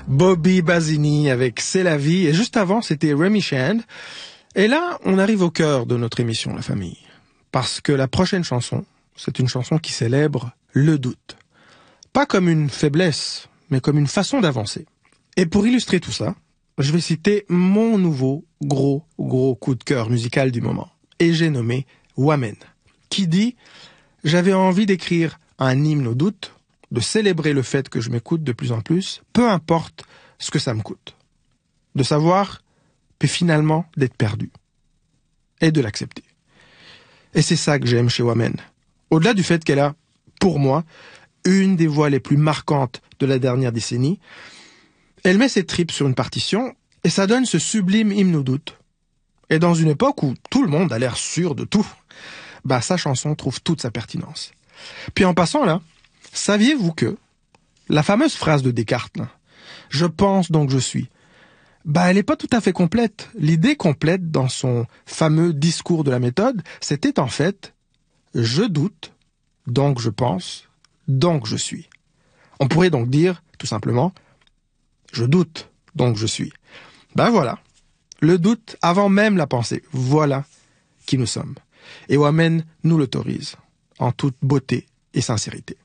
Bobby Basini avec C'est la vie. Et juste avant, c'était Remy Shand. Et là, on arrive au cœur de notre émission, la famille. Parce que la prochaine chanson, c'est une chanson qui célèbre le doute. Pas comme une faiblesse, mais comme une façon d'avancer. Et pour illustrer tout ça, je vais citer mon nouveau gros coup de cœur musical du moment. Et j'ai nommé Wamen, qui dit « J'avais envie d'écrire un hymne au doute, de célébrer le fait que je m'écoute de plus en plus, peu importe ce que ça me coûte. De savoir, puis finalement d'être perdu. Et de l'accepter. » Et c'est ça que j'aime chez Wamen. Au-delà du fait qu'elle a, pour moi, une des voix les plus marquantes de la dernière décennie, elle met ses tripes sur une partition et ça donne ce sublime hymne au doute. Et dans une époque où tout le monde a l'air sûr de tout, sa chanson trouve toute sa pertinence. Puis en passant là, saviez-vous que la fameuse phrase de Descartes, là, « Je pense donc je suis », elle n'est pas tout à fait complète. L'idée complète dans son fameux discours de la méthode, c'était en fait « Je doute, donc je pense, donc je suis ». On pourrait donc dire, tout simplement, « Je doute, donc je suis ». Voilà, le doute avant même la pensée, voilà qui nous sommes. Et Wamen nous l'autorise, en toute beauté et sincérité.